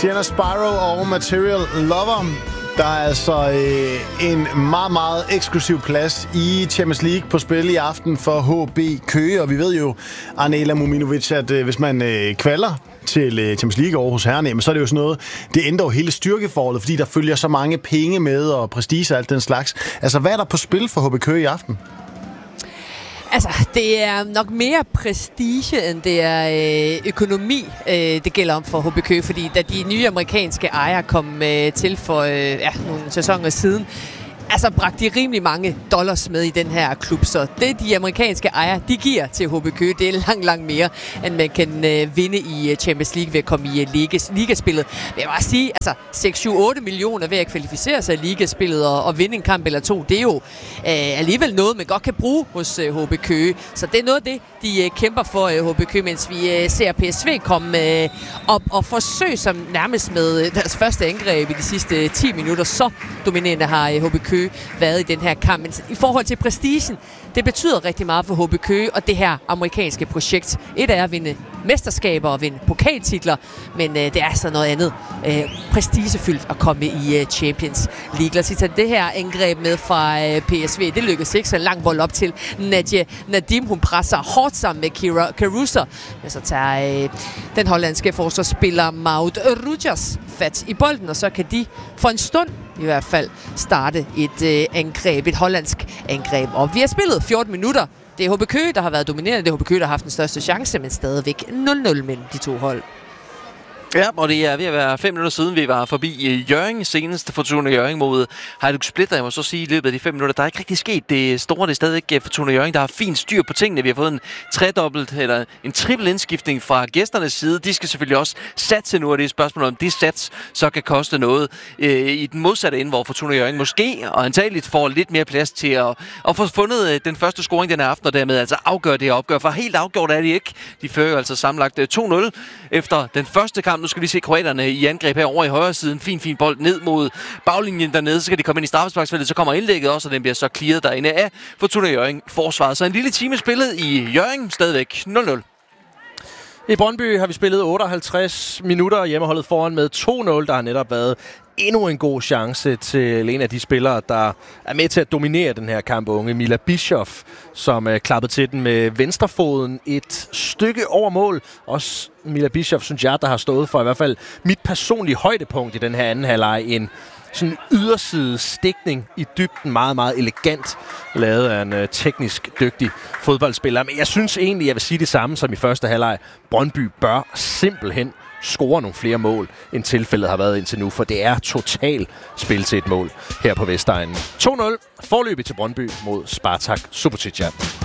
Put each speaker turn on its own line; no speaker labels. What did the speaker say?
Sienna Spyro og Material Lover. Der er altså en meget, meget eksklusiv plads i Champions League på spil i aften for HB Køge. Og vi ved jo, Arnela Muminovic, at hvis man kvalder til Champions League over hos herrerne, så er det jo sådan noget, det ændrer jo hele styrkeforholdet, fordi der følger så mange penge med og prestige og alt den slags. Altså, hvad er der på spil for HB Køge i aften?
Altså, det er nok mere prestige, end det er økonomi, det gælder om for HB Køge, fordi da de nye amerikanske ejere kom til for nogle sæsoner siden, altså bragte de rimelig mange dollars med i den her klub, så det de amerikanske ejere, de giver til HB Køge, det er langt mere, end man kan vinde i Champions League ved at komme i ligaspillet. Men jeg vil bare sige, altså 6-7-8 millioner ved at kvalificere sig i ligaspillet og vinde en kamp eller to, det er jo alligevel noget, man godt kan bruge hos HB Køge. Så det er noget af det, de kæmper for HB Køge, mens vi ser PSV komme op og forsøge som nærmest med deres første angreb i de sidste 10 minutter. Så dominerende har HB Køge været i den her kamp. Men i forhold til prestigen, det betyder rigtig meget for HB Køge og det her amerikanske projekt. Et er at vinde mesterskaber og vinde pokaltitler, men det er så noget andet prestigefyldt at komme i Champions League. Lad os tage det her angreb med fra PSV. Det lykkedes ikke, så en lang bold op til Nadia Nadim. Hun presser hårdt sammen med Kira Caruso, men så tager den hollandske forsvarsspiller Maud Rogers fat i bolden, og så kan de for en stund i hvert fald starte et angreb, et hollandsk angreb. Og vi har spillet 14 minutter. Det er HB Køge, der har været dominerende. Det er HB Køge, der har haft den største chance, men stadigvæk 0-0 mellem de to hold.
Ja, og det er ved at være 5 minutter siden, vi var forbi Hjørring senest. Fortuna Hjørring mod Hajduk Split. Jeg må så sige, i løbet af de 5 minutter, der er ikke rigtig sket det store. Det er stadigvæk Fortuna Hjørring, der har fint styr på tingene. Vi har fået en tredobbelt eller en triple indskiftning fra gæsternes side. De skal selvfølgelig også satse nu, og det er et spørgsmål om, det sats så kan koste noget i den modsatte ende, hvor Fortuna Hjørring måske og antageligt får lidt mere plads til at få fundet den første scoring den aften, og dermed altså afgøre det opgør. For helt afgjort er de ikke. De fører jo altså sammenlagt 2-0 efter den første kamp. Nu skal vi se kroaterne i angreb her over i højre siden. Fin bold ned mod baglinjen dernede. Så skal de komme ind i straffesparksfeltet. Så kommer indlægget også, og den bliver så clearet derinde af Fortuna Hjørring forsvaret. Så en lille time spillet i Hjørring. Stadigvæk 0-0.
I Brøndby har vi spillet 58 minutter. Hjemmeholdet foran med 2-0. Der har netop været endnu en god chance til en af de spillere, der er med til at dominere den her kamp, unge Mila Bischoff, som klappede til den med venstrefoden et stykke over mål. Også Mila Bischoff, synes jeg, der har stået for i hvert fald mit personlige højdepunkt i den her anden halvleg. En sådan yderside stikning i dybden, meget, meget elegant, lavet af en teknisk dygtig fodboldspiller. Men jeg synes egentlig, jeg vil sige det samme som i første halvleg. Brøndby bør simpelthen score nogle flere mål, end tilfældet har været indtil nu, for det er totalt spil til et mål her på Vestegnen. 2-0 forløbig til Brøndby mod Spartak Subotica.